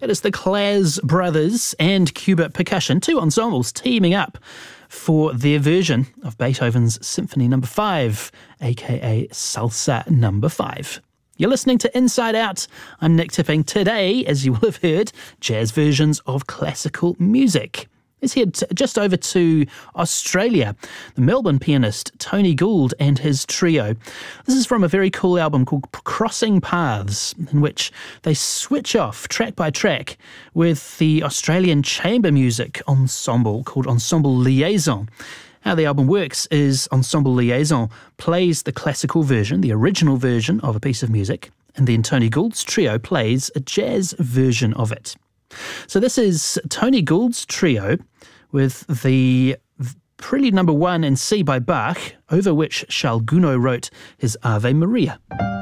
It is the Claz Brothers and Qubit Percussion, two ensembles teaming up for their version of Beethoven's Symphony No. 5, aka Salsa No. 5. You're listening to Inside Out. I'm Nick Tipping. Today, as you will have heard, jazz versions of classical music. Let's head just over to Australia. The Melbourne pianist Tony Gould and his trio. This is from a very cool album called Crossing Paths, in which they switch off track by track with the Australian chamber music ensemble called Ensemble Liaison. How the album works is Ensemble Liaison plays the classical version, the original version of a piece of music, and then Tony Gould's trio plays a jazz version of it. So this is Tony Gould's trio with the Prelude No. 1 in C by Bach, over which Charles Gounod wrote his Ave Maria.